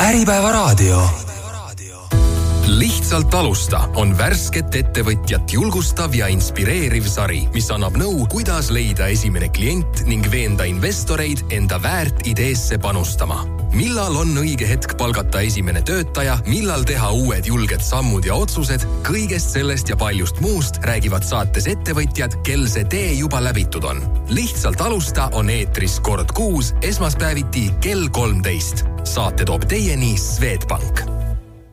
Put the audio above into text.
Äripäevaraadio. Lihtsalt alusta on värsket ettevõtjat julgustav ja inspireeriv sari, mis annab nõu, kuidas leida esimene klient ning veenda investoreid enda väärt ideesse panustama. Millal on õige hetk palgata esimene töötaja, millal teha uued julged sammud ja otsused, kõigest sellest ja paljust muust räägivad saates ettevõtjad, kel see tee juba läbitud on. Lihtsalt alusta on eetris kord kuus, esmaspäeviti kell 13. Saate toob teieni Swedbank.